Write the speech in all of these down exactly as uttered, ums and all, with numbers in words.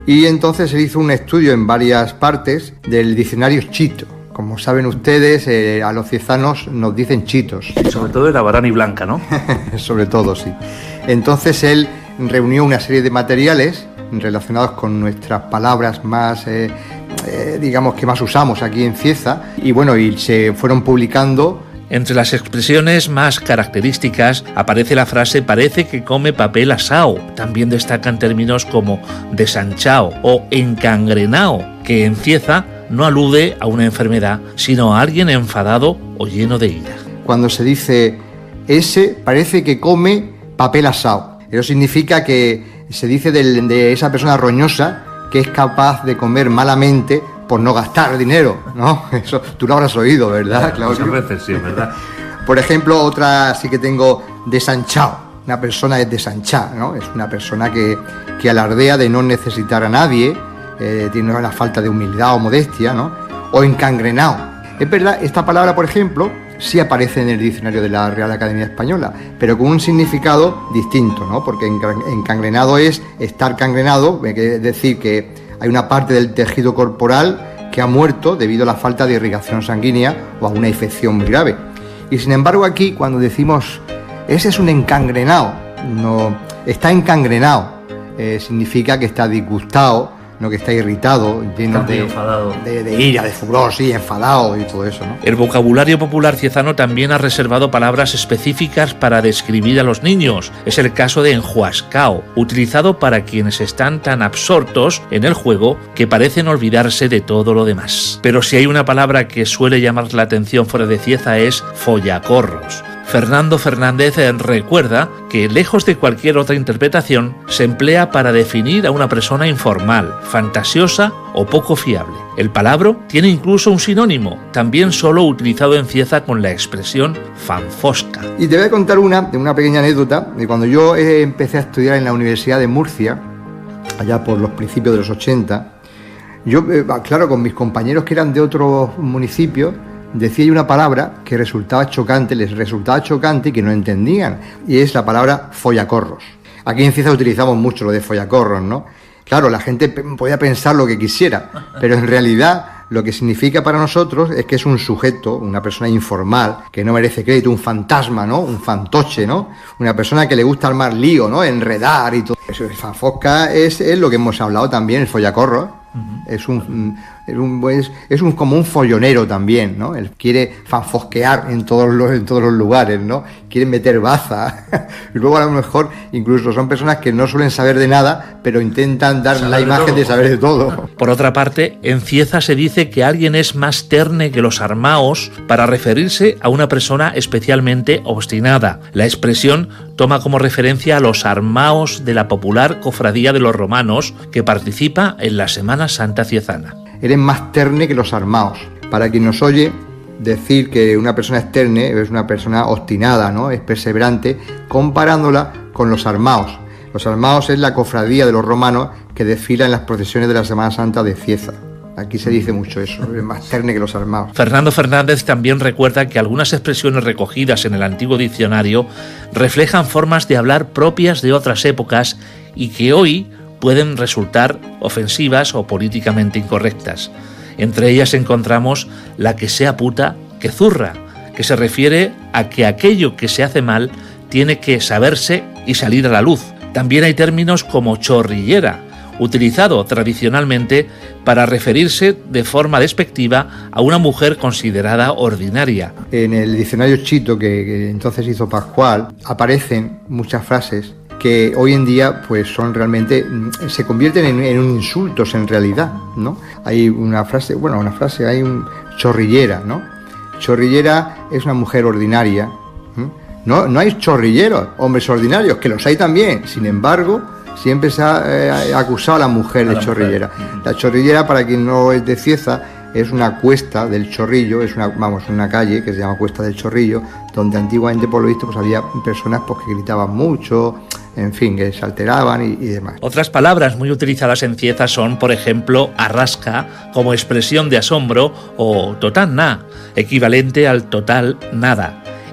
Y entonces se hizo un estudio en varias partes del diccionario chito. Como saben ustedes, eh, a los ciezanos nos dicen chitos. Y sobre todo era Barán y Blanca, ¿no? Sobre todo, sí. Entonces él reunió una serie de materiales relacionados con nuestras palabras más, eh, eh, digamos, que más usamos aquí en Cieza. Y bueno, y se fueron publicando. Entre las expresiones más características aparece la frase parece que come papel asao. También destacan términos como desanchao o encangrenao, que en Cieza no alude a una enfermedad, sino a alguien enfadado o lleno de ira. Cuando se dice ese parece que come papel asao, eso significa que se dice de, de esa persona roñosa que es capaz de comer malamente por no gastar dinero, ¿no? Eso tú lo habrás oído, ¿verdad, Claudio? Muchas veces sí, ¿verdad? Por ejemplo, otra sí que tengo desanchado. Una persona es desanchada, ¿no? Es una persona que, que alardea de no necesitar a nadie, eh, tiene una falta de humildad o modestia, ¿no? O encangrenado. Es verdad, esta palabra, por ejemplo, sí aparece en el diccionario de la Real Academia Española, pero con un significado distinto, ¿no? Porque encangrenado es estar cangrenado, es decir, que hay una parte del tejido corporal que ha muerto debido a la falta de irrigación sanguínea o a una infección muy grave. Y sin embargo aquí, cuando decimos ese es un encangrenado, no, está encangrenado, eh, significa que está disgustado, no que está irritado, lleno de, de, de ira, de furor, sí, enfadado y todo eso, ¿no? El vocabulario popular ciezano también ha reservado palabras específicas para describir a los niños. Es el caso de enjuascao, utilizado para quienes están tan absortos en el juego que parecen olvidarse de todo lo demás. Pero si hay una palabra que suele llamar la atención fuera de Cieza es follacorros. Fernando Fernández recuerda que, lejos de cualquier otra interpretación, se emplea para definir a una persona informal, fantasiosa o poco fiable. El palabra tiene incluso un sinónimo, también solo utilizado en Cieza con la expresión fanfosca. Y te voy a contar una, de una pequeña anécdota de cuando yo eh, empecé a estudiar en la Universidad de Murcia, allá por los principios de los ochenta. Yo, eh, claro, con mis compañeros que eran de otros municipios, decía una palabra que resultaba chocante, les resultaba chocante y que no entendían, y es la palabra follacorros. Aquí en Cieza utilizamos mucho lo de follacorros, ¿no? Claro, la gente podía pensar lo que quisiera, pero en realidad lo que significa para nosotros es que es un sujeto, una persona informal, que no merece crédito, un fantasma, ¿no? Un fantoche, ¿no? Una persona que le gusta armar lío, ¿no? Enredar y todo. Eso, el fanfosca es, es lo que hemos hablado también, el follacorro. Uh-huh. Es un, es un es, es un como un follonero también, ¿no? Él quiere fanfosquear en todos los en todos los lugares, ¿no? Quiere meter baza. Y luego a lo mejor incluso son personas que no suelen saber de nada, pero intentan dar la imagen de saber de todo. Por otra parte, en Cieza se dice que alguien es más terne que los armaos para referirse a una persona especialmente obstinada. La expresión toma como referencia a los armaos de la popular cofradía de los romanos que participa en la Semana Santa ciezana. Eres más terne que los armaos. Para quien nos oye, decir que una persona es terne es una persona obstinada, ¿no? Es perseverante, comparándola con los armaos. Los armaos es la cofradía de los romanos que desfila en las procesiones de la Semana Santa de Cieza. Aquí se dice mucho eso, es más terne que los armados. Fernando Fernández también recuerda que algunas expresiones recogidas en el antiguo diccionario reflejan formas de hablar propias de otras épocas y que hoy pueden resultar ofensivas o políticamente incorrectas. Entre ellas encontramos la que sea puta que zurra, que se refiere a que aquello que se hace mal tiene que saberse y salir a la luz. También hay términos como chorrillera, utilizado tradicionalmente para referirse de forma despectiva a una mujer considerada ordinaria. En el diccionario chito que, que entonces hizo Pascual aparecen muchas frases que hoy en día pues son realmente, se convierten en, en insultos en realidad, ¿no? Hay una frase, bueno, una frase, hay un chorrillera, ¿no? Chorrillera es una mujer ordinaria, ¿eh? No, no hay chorrilleros, hombres ordinarios, que los hay también, sin embargo, siempre se ha eh, acusado a la mujer de chorrillera. La chorrillera, para quien no es de Cieza, es una cuesta del Chorrillo, es una, vamos, una calle que se llama Cuesta del Chorrillo, donde antiguamente, por lo visto, pues había personas pues, que gritaban mucho, en fin, que se alteraban y, y demás. Otras palabras muy utilizadas en Cieza son, por ejemplo, arrasca, como expresión de asombro, o total na, equivalente al total nada.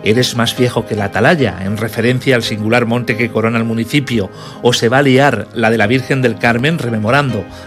«Eres más viejo que la atalaya», en referencia al singular monte que corona el municipio, o «Se va a liar», la de la Virgen del Carmen, rememorando